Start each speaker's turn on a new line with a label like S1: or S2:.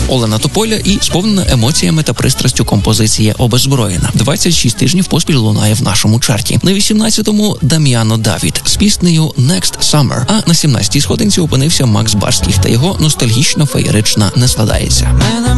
S1: Олена Тополя і сповнена емоціями та пристрастю композиція «Обеззброєна». 26 тижнів поспіль лунає в нашому чарті. На 18-му Дам'яно Давід з піснею «Next Summer», а на 17-й сходинці опинився Макс Барських та його ностальгічно-феєрична «Не складається».